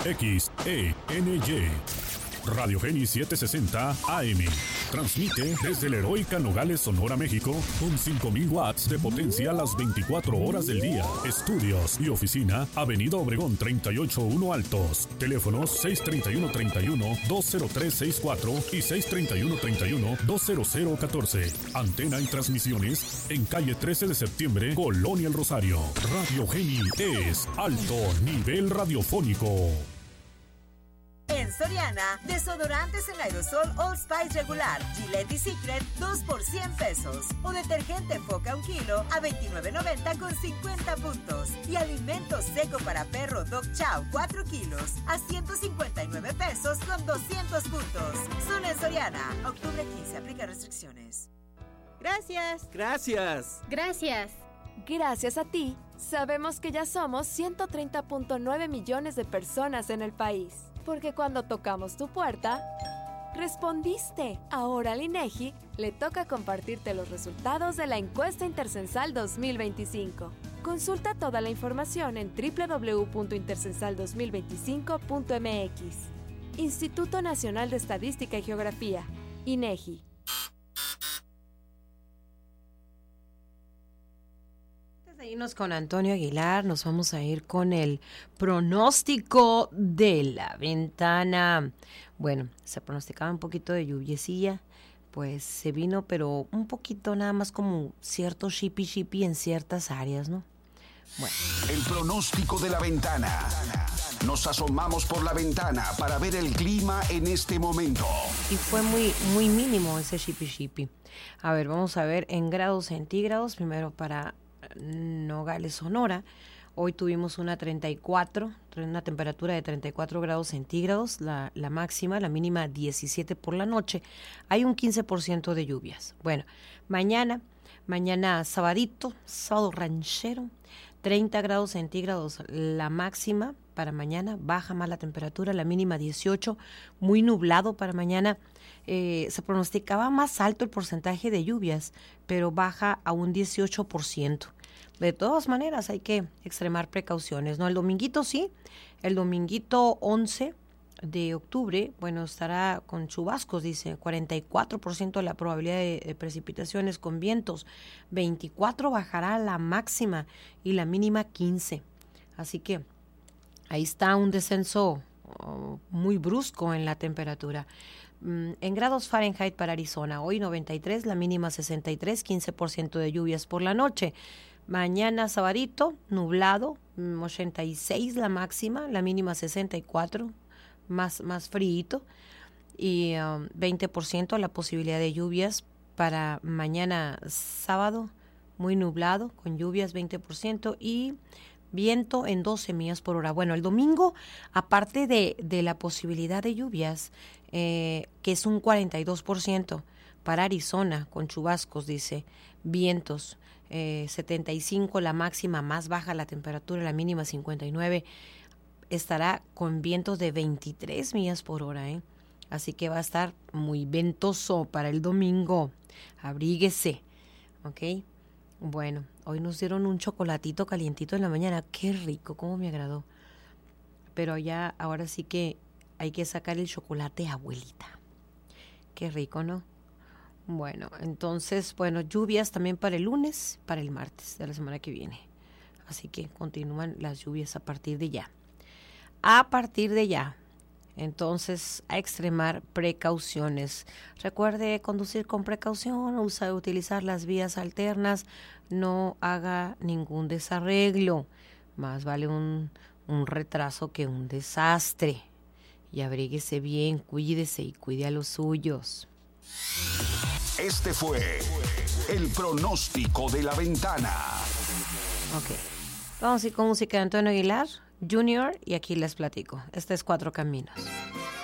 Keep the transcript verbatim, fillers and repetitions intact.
X E N Y. Radio Geni setecientos sesenta A M. Transmite desde la heroica Nogales, Sonora, México, con cinco mil watts de potencia las veinticuatro horas del día. Estudios y oficina, Avenida Obregón treinta y ocho uno Altos. Teléfonos seis treinta y uno treinta y uno, dos cero tres sesenta y cuatro y seis treinta y uno treinta y uno, dos cero cero catorce. Antena y transmisiones en calle trece de septiembre, Colonia El Rosario. Radio Geni es alto nivel radiofónico. En Soriana, desodorantes en aerosol Old Spice regular, Gillette y Secret, dos por cien pesos. O detergente Foca un kilo a veintinueve noventa con cincuenta puntos. Y alimento seco para perro Dog Chow cuatro kilos a ciento cincuenta y nueve pesos con doscientos puntos. Solo en Soriana. Octubre quince, aplica restricciones. Gracias. Gracias. Gracias. Gracias a ti, sabemos que ya somos ciento treinta punto nueve millones de personas en el país. Porque cuando tocamos tu puerta, respondiste. Ahora al INEGI le toca compartirte los resultados de la encuesta intercensal dos mil veinticinco. Consulta toda la información en doble u doble u doble u punto intercensal dos mil veinticinco punto m x. Instituto Nacional de Estadística y Geografía, INEGI. Irnos con Antonio Aguilar, nos vamos a ir con el pronóstico de la ventana. Bueno, se pronosticaba un poquito de lluviecilla, pues se vino, pero un poquito nada más como cierto shippy shippy en ciertas áreas, ¿no? Bueno. El pronóstico de la ventana. Nos asomamos por la ventana para ver el clima en este momento. Y fue muy, muy mínimo ese shippy shippy. A ver, vamos a ver en grados centígrados, primero para Nogales, Sonora. Hoy tuvimos una treinta y cuatro, una temperatura de treinta y cuatro grados centígrados, la, la máxima, la mínima diecisiete por la noche. Hay un quince por ciento de lluvias. Bueno, mañana, mañana sabadito, sábado ranchero, treinta grados centígrados la máxima para mañana, baja más la temperatura, la mínima dieciocho, muy nublado para mañana. Eh, se pronosticaba más alto el porcentaje de lluvias, pero baja a un dieciocho por ciento. De todas maneras hay que extremar precauciones, ¿no? El dominguito sí, el dominguito once de octubre, bueno, estará con chubascos, dice, cuarenta y cuatro por ciento de la probabilidad de, de precipitaciones con vientos, veinticuatro bajará la máxima y la mínima quince. Así que ahí está un descenso oh, muy brusco en la temperatura. Mm, en grados Fahrenheit para Arizona, hoy noventa y tres, la mínima sesenta y tres, quince por ciento de lluvias por la noche. Mañana sabadito, nublado, ochenta y seis la máxima, la mínima sesenta y cuatro, más, más frío, y um, veinte por ciento la posibilidad de lluvias para mañana sábado, muy nublado, con lluvias veinte por ciento y viento en doce millas por hora. Bueno, el domingo, aparte de, de la posibilidad de lluvias, eh, que es un cuarenta y dos por ciento para Arizona, con chubascos, dice, vientos, eh, setenta y cinco la máxima, más baja la temperatura, la mínima cincuenta y nueve, estará con vientos de veintitrés millas por hora, ¿eh? Así que va a estar muy ventoso para el domingo. Abríguese, ¿ok? Bueno, hoy nos dieron un chocolatito calientito en la mañana. Qué rico, cómo me agradó. Pero ya, ahora sí que hay que sacar el chocolate, abuelita. Qué rico, ¿no? Bueno, entonces, bueno, lluvias también para el lunes, para el martes de la semana que viene. Así que continúan las lluvias a partir de ya. A partir de ya. Entonces, a extremar precauciones. Recuerde conducir con precaución, usa, utilizar las vías alternas, no haga ningún desarreglo. Más vale un, un retraso que un desastre. Y abríguese bien, cuídese y cuide a los suyos. Este fue el pronóstico de la ventana. Ok, vamos a ir con música de Antonio Aguilar Junior y aquí les platico. Este es Cuatro Caminos.